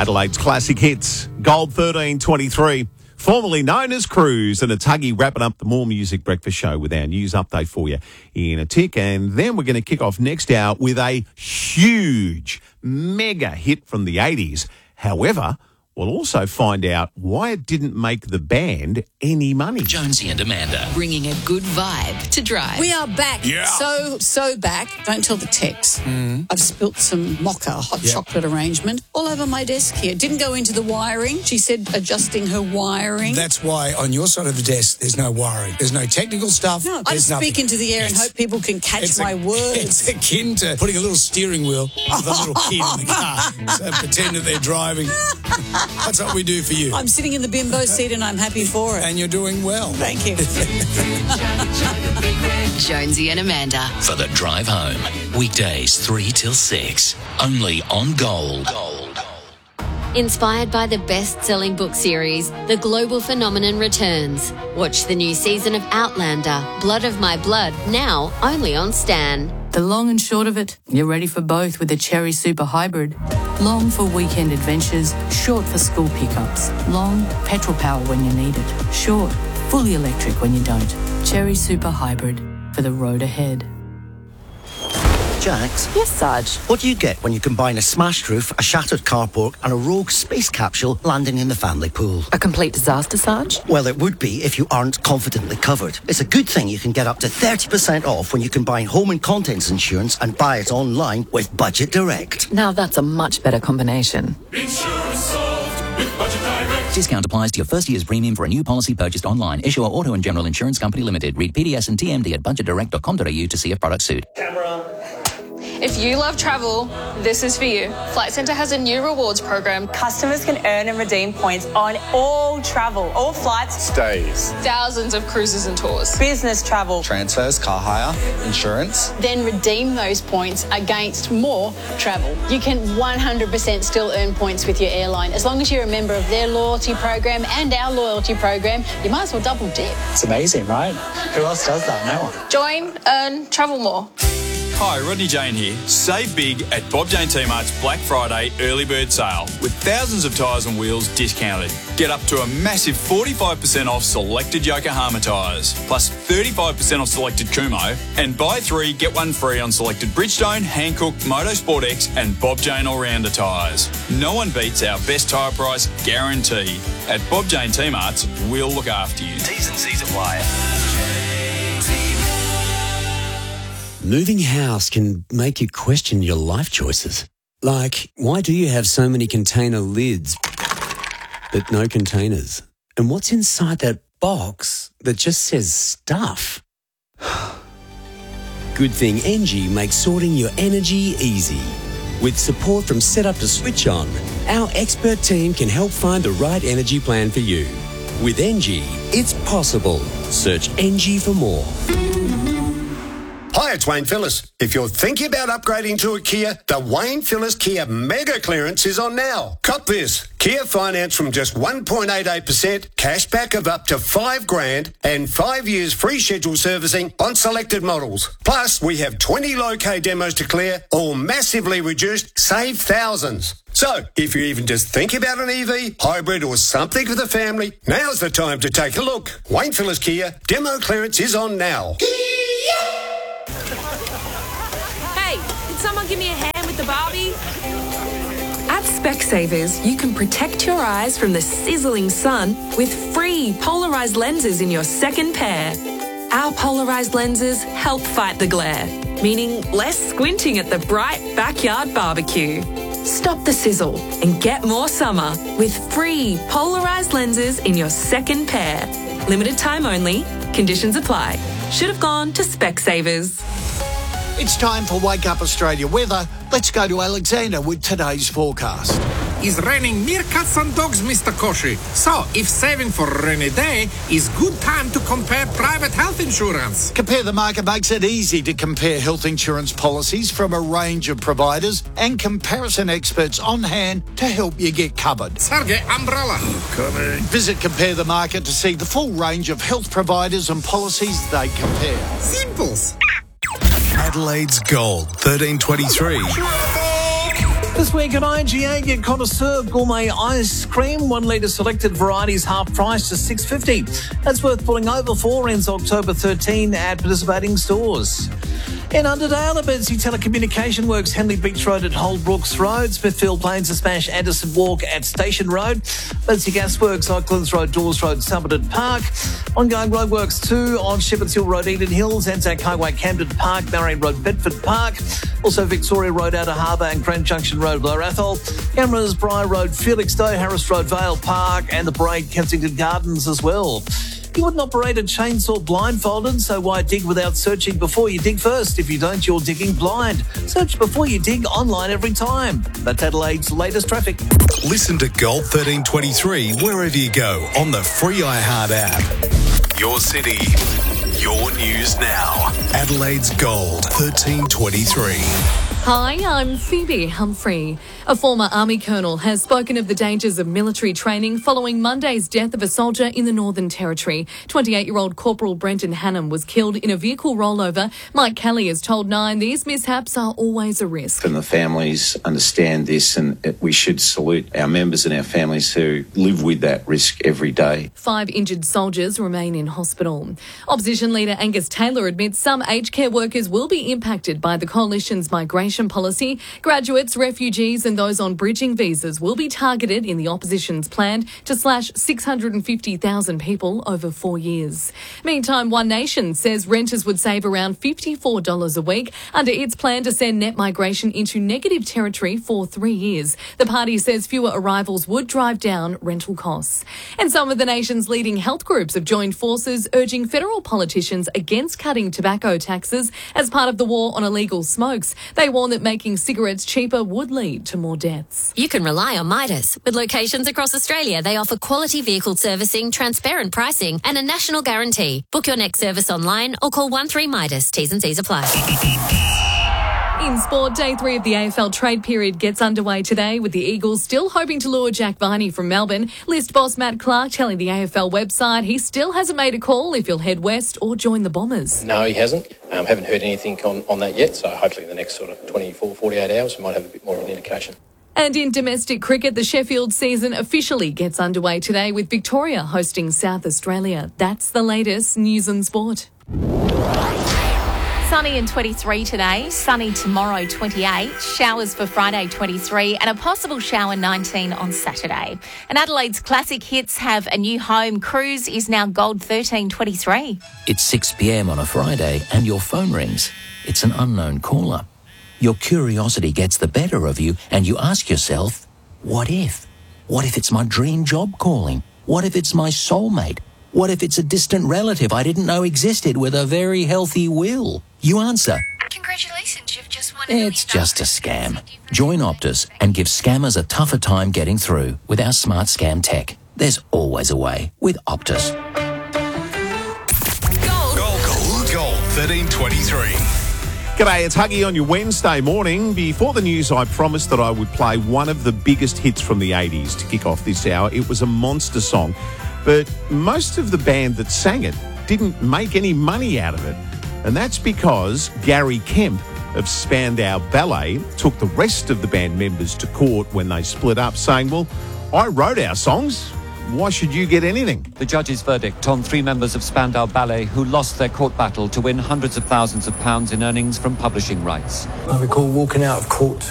Adelaide's classic hits, Gold 1323. Formerly known as Cruise, and it's Huggy wrapping up the More Music Breakfast Show with our news update for you in a tick. And then we're going to kick off next hour with a huge, mega hit from the 80s. However, we'll also find out why it didn't make the band any money. Jonesy and Amanda. Bringing a good vibe to Drive. We are back. Yeah. So back. Don't tell the Tex. I've spilt some mocha hot chocolate arrangement all over my desk here. Didn't go into the wiring. She said adjusting her wiring. That's why on your side of the desk there's no wiring. There's no technical stuff. No, I there's speak nothing. into the air and hope people can catch my words. It's akin to putting a little steering wheel with a little kid in the car. So pretend that they're driving. That's what we do for you. I'm sitting in the bimbo seat and I'm happy for it. And you're doing well. Thank you. Jonesy and Amanda. For the drive home. Weekdays 3 till 6. Only on Gold. Inspired by the best-selling book series, The Global Phenomenon returns. Watch the new season of Outlander, Blood of My Blood, now only on Stan. The long and short of it, you're ready for both with the Cherry Super Hybrid. Long for weekend adventures, short for school pickups. Long, petrol power when you need it. Short, fully electric when you don't. Cherry Super Hybrid, for the road ahead. Jax? Yes, Sarge. What do you get when you combine a smashed roof, a shattered carport and a rogue space capsule landing in the family pool? A complete disaster, Sarge? Well, it would be if you aren't confidently covered. It's a good thing you can get up to 30% off when you combine home and contents insurance and buy it online with Budget Direct. Now that's a much better combination. Insurance solved with Budget Direct. Discount applies to your first year's premium for a new policy purchased online. Issuer Auto and General Insurance Company Limited. Read PDS and TMD at budgetdirect.com.au to see if products suit. If you love travel, this is for you. Flight Centre has a new rewards program. Customers can earn and redeem points on all travel, all flights, Stays. Thousands of cruises and tours. business travel, transfers, car hire, insurance. Then redeem those points against more travel. You can 100% still earn points with your airline. As long as you're a member of their loyalty program and our loyalty program, you might as well double dip. It's amazing, right? Who else does that? No one. Join, earn, travel more. Hi, Rodney Jane here. Save big at Bob Jane T-Mart's Black Friday early bird sale with thousands of tyres and wheels discounted. Get up to a massive 45% off selected Yokohama tyres, plus 35% off selected Kumo, and buy 3, get 1 free on selected Bridgestone, Hankook, Motorsport X and Bob Jane All-Rounder tyres. No one beats our best tyre price guarantee. At Bob Jane T-Mart's, we'll look after you. T's and C's apply. Moving house can make you question your life choices. Like, why do you have so many container lids, but no containers? And what's inside that box that just says stuff? Good thing Engie makes sorting your energy easy. With support from Setup to Switch On, our expert team can help find the right energy plan for you. With Engie, it's possible. Search Engie for more. Hi, it's Wayne Phillis. If you're thinking about upgrading to a Kia, the Wayne Phillis Kia Mega Clearance is on now. Cop this. Kia finance from just 1.88%, cash back of up to $5,000 and 5 years free scheduled servicing on selected models. Plus, we have 20 low-K demos to clear, all massively reduced, save thousands. So, if you even just think about an EV, hybrid or something for the family, now's the time to take a look. Wayne Phillis Kia, demo clearance is on now. Hey, can someone give me a hand with the Barbie? At Specsavers, you can protect your eyes from the sizzling sun with free polarized lenses in your second pair. Our polarized lenses help fight the glare, meaning less squinting at the bright backyard barbecue. Stop the sizzle and get more summer with free polarized lenses in your second pair. Limited time only. Conditions apply. Should have gone to Specsavers. It's time for Wake Up Australia weather. Let's go to Alexander with today's forecast. It's raining meerkats and dogs, Mr. Koshi. So, if saving for a rainy day is good time to compare private health insurance. Compare the Market makes it easy to compare health insurance policies from a range of providers and comparison experts on hand to help you get covered. Sergey, umbrella. Coming. Visit Compare the Market to see the full range of health providers and policies they compare. Simples. Adelaide's Gold 1323. This week at IGA, get Connoisseur Gourmet Ice Cream. 1 litre selected varieties half price to $6.50. That's worth pulling over for. Ends October 13 at participating stores. In Underdale, a Betsy Telecommunication Works, Henley Beach Road at Holdbrooks Road, Smithfield Plains to Smash Anderson Walk at Station Road, Betsy Gasworks, Oaklands Road, Dawes Road, Somerton Park, ongoing roadworks 2 on Shepherds Hill Road, Eden Hills, Anzac Highway, Camden Park, Marion Road, Bedford Park, also Victoria Road, Outer Harbour and Grand Junction Road, Blair Athol, Cameras, Briar Road, Felixstowe, Harris Road, Vale Park and the Parade, Kensington Gardens as well. You wouldn't operate a chainsaw blindfolded, so why dig without searching before you dig first? If you don't, you're digging blind. Search before you dig online every time. That's Adelaide's latest traffic. Listen to Gold 1323 wherever you go on the free iHeart app. Your city, your news now. Adelaide's Gold 1323. Hi, I'm Phoebe Humphrey. A former Army colonel has spoken of the dangers of military training following Monday's death of a soldier in the Northern Territory. 28-year-old Corporal Brenton Hannam was killed in a vehicle rollover. Mike Kelly has told Nine these mishaps are always a risk. And the families understand this, and we should salute our members and our families who live with that risk every day. 5 injured soldiers remain in hospital. Opposition leader Angus Taylor admits some aged care workers will be impacted by the coalition's migration policy. Graduates, refugees and those on bridging visas will be targeted in the opposition's plan to slash 650,000 people over 4 years. Meantime, One Nation says renters would save around $54 a week under its plan to send net migration into negative territory for 3 years. The party says fewer arrivals would drive down rental costs. And some of the nation's leading health groups have joined forces urging federal politicians against cutting tobacco taxes as part of the war on illegal smokes. They warn that making cigarettes cheaper would lead to more deaths. You can rely on Midas. With locations across Australia, they offer quality vehicle servicing, transparent pricing and a national guarantee. Book your next service online or call 13 Midas. T's and C's apply. In sport, day 3 of the AFL trade period gets underway today with the Eagles still hoping to lure Jack Viney from Melbourne. List boss Matt Clark telling the AFL website he still hasn't made a call if he'll head west or join the Bombers. No, he hasn't. Haven't heard anything on that yet, so hopefully in the next sort of 24, 48 hours we might have a bit more of an indication. And in domestic cricket, the Sheffield season officially gets underway today with Victoria hosting South Australia. That's the latest news and sport. Sunny and 23 today, sunny tomorrow 28, showers for Friday 23 and a possible shower 19 on Saturday. And Adelaide's classic hits have a new home. Cruise is now Gold 1323. It's 6 p.m. on a Friday and your phone rings. It's an unknown caller. Your curiosity gets the better of you and you ask yourself, what if? What if it's my dream job calling? What if it's my soulmate? What if it's a distant relative I didn't know existed with a very healthy will? You answer, congratulations, you've just won. It's just a scam. Join Optus and give scammers a tougher time getting through with our smart scam tech. There's always a way with Optus. Gold 1323. G'day, it's Huggy on your Wednesday morning. Before the news, I promised that I would play one of the biggest hits from the 80s to kick off this hour. It was a monster song, but most of the band that sang it didn't make any money out of it. And that's because Gary Kemp of Spandau Ballet took the rest of the band members to court when they split up, saying, well, I wrote our songs. Why should you get anything? The judge's verdict on 3 members of Spandau Ballet who lost their court battle to win hundreds of thousands of pounds in earnings from publishing rights. I recall walking out of court